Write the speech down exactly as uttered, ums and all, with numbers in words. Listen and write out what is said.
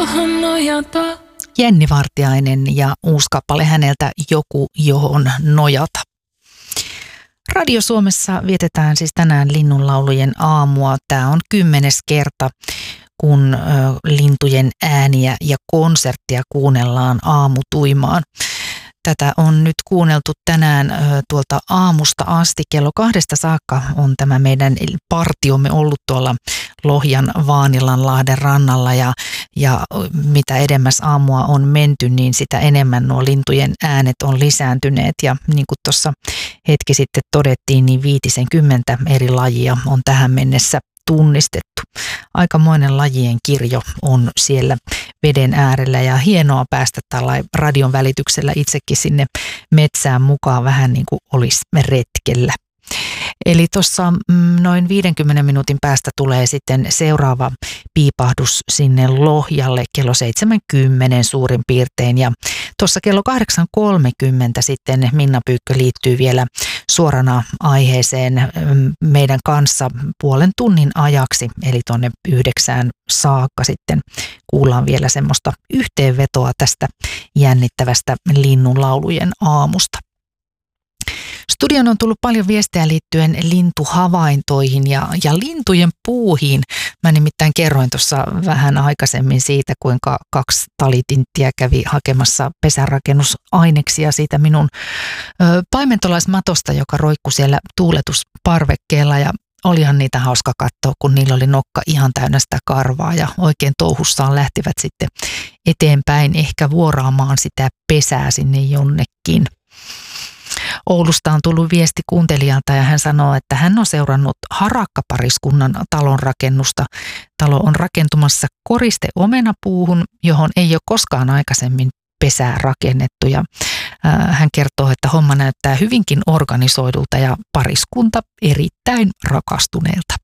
johon nojata. Jenni Vartiainen ja uusi kappale häneltä Joku, johon nojata. Radio Suomessa vietetään siis tänään linnunlaulujen aamua. Tämä on kymmenes kerta, kun ö, lintujen ääniä ja konserttia kuunnellaan aamutuimaan. Tätä on nyt kuunneltu tänään ö, tuolta aamusta asti. Kello kahdesta saakka on tämä meidän partiomme ollut tuolla Lohjan Vaanilanlahden rannalla ja, ja mitä edemmäs aamua on menty, niin sitä enemmän nuo lintujen äänet on lisääntyneet. Ja niin kuin tuossa hetki sitten todettiin, niin viitisenkymmentä eri lajia on tähän mennessä tunnistettu. Aikamoinen lajien kirjo on siellä veden äärellä ja hienoa päästä tällä radion välityksellä itsekin sinne metsään mukaan vähän niin kuin olisi retkellä. Eli tuossa noin viidenkymmenen minuutin päästä tulee sitten seuraava piipahdus sinne Lohjalle kello seitsemänkymmentä suurin piirtein. Ja tuossa kello kahdeksan kolmekymmentä sitten Minna Pyykkö liittyy vielä suorana aiheeseen meidän kanssa puolen tunnin ajaksi. Eli tuonne yhdeksään saakka sitten kuullaan vielä semmoista yhteenvetoa tästä jännittävästä linnunlaulujen aamusta. Studion on tullut paljon viestejä liittyen lintuhavaintoihin ja, ja lintujen puuhiin. Mä nimittäin kerroin tuossa vähän aikaisemmin siitä, kuinka kaksi talitinttiä kävi hakemassa pesärakennusaineksia siitä minun ö, paimentolaismatosta, joka roikkui siellä tuuletusparvekkeella. Ja olihan niitä hauska katsoa, kun niillä oli nokka ihan täynnä sitä karvaa ja oikein touhussaan lähtivät sitten eteenpäin ehkä vuoraamaan sitä pesää sinne jonnekin. Oulusta on tullut viesti kuuntelijalta ja hän sanoo, että hän on seurannut harakkapariskunnan talon rakennusta. Talo on rakentumassa koriste omenapuuhun, johon ei ole koskaan aikaisemmin pesää rakennettu. Ja hän kertoo, että homma näyttää hyvinkin organisoidulta ja pariskunta erittäin rakastuneelta.